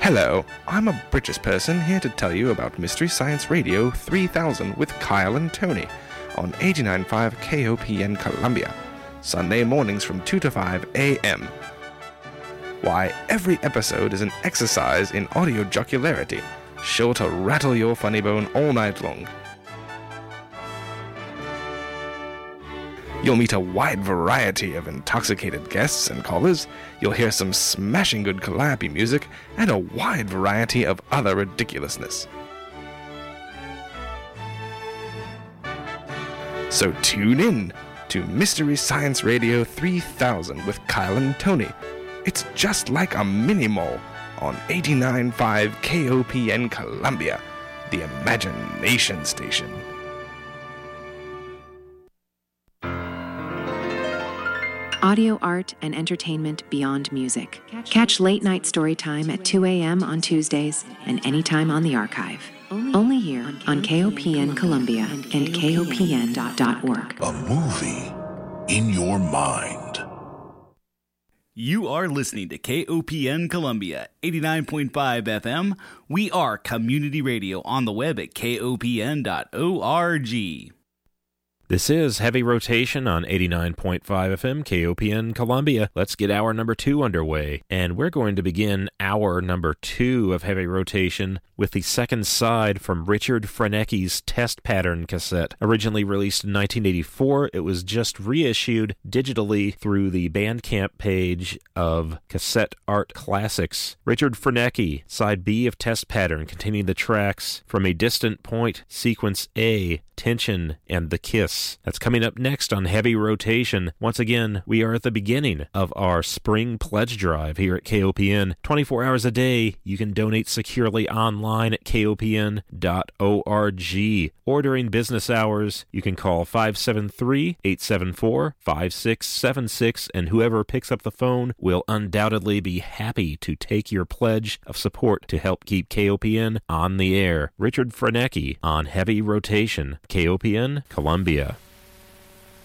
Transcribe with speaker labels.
Speaker 1: Hello, I'm a British person here to tell you about Mystery Science Radio 3000 with Kyle and Tony on 89.5 KOPN Columbia, Sunday mornings from 2 to 5 a.m. Why, every episode is an exercise in audio jocularity, sure to rattle your funny bone all night long. You'll meet a wide variety of intoxicated guests and callers, you'll hear some smashing good calliope music, and a wide variety of other ridiculousness. So tune in to Mystery Science Radio 3000 with Kyle and Tony. It's just like a mini-mall on 89.5 KOPN Columbia, the Imagination Station.
Speaker 2: Audio art and entertainment beyond music. Catch Late Night Storytime at 2 a.m. on Tuesdays and anytime on the archive. Only here on KOPN Columbia and KOPN.org.
Speaker 3: A movie in your mind.
Speaker 4: You are listening to KOPN Columbia, 89.5 FM. We are community radio on the web at KOPN.org.
Speaker 5: This is Heavy Rotation on 89.5 FM KOPN Columbia. Let's get hour number 2 underway. And we're going to begin hour number 2 of Heavy Rotation with the second side from Richard Franecki's Test Pattern cassette. Originally released in 1984, it was just reissued digitally through the Bandcamp page of Cassette Art Classics. Richard Franecki, side B of Test Pattern, containing the tracks From a Distant Point, Sequence A, Tension, and The Kiss. That's coming up next on Heavy Rotation. Once again, we are at the beginning of our spring pledge drive here at KOPN. 24 hours a day, you can donate securely online at KOPN.org. Or during business hours, you can call 573-874-5676, and whoever picks up the phone will undoubtedly be happy to take your pledge of support to help keep KOPN on the air. Richard Franecki on Heavy Rotation, KOPN Columbia.